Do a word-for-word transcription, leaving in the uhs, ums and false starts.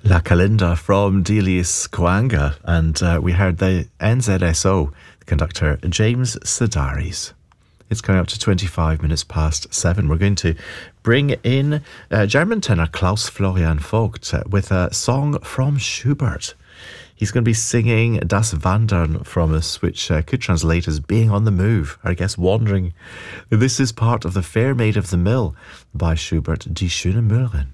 La Calinda from Delius Coanga, and uh, we heard the N Z S O conductor James Sedaris. It's coming up to twenty-five minutes past seven. We're going to bring in uh, German tenor Klaus Florian Vogt uh, with a song from Schubert. He's going to be singing Das Wandern from us, which uh, could translate as being on the move, or I guess wandering. This is part of the Fair Maid of the Mill by Schubert, Die schöne Müllerin.